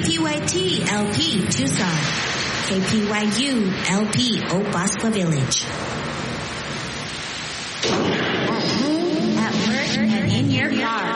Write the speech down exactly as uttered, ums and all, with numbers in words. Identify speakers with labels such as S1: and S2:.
S1: P Y T L P Tucson. K P Y U L P Obaspa Village. At home, at work, and in your car.